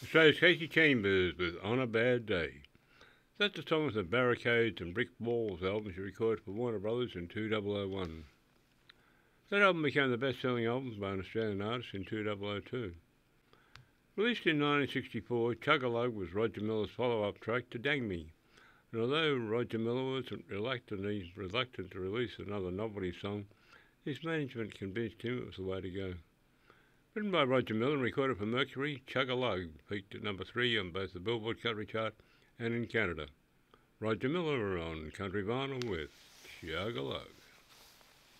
Australia's Casey Chambers with On a Bad Day. That's the song of the Barricades and Brick Walls album she recorded for Warner Brothers in 2001. That album became the best-selling album by an Australian artist in 2002. Released in 1964, Chug-a-Lug was Roger Miller's follow-up track to Dang Me. And although Roger Miller was reluctant to release another novelty song, his management convinced him it was the way to go. Written by Roger Miller and recorded for Mercury, Chug-a-Lug peaked at number 3 on both the Billboard Country Chart and in Canada. Roger Miller on Country Vinyl with Chug-a-Lug.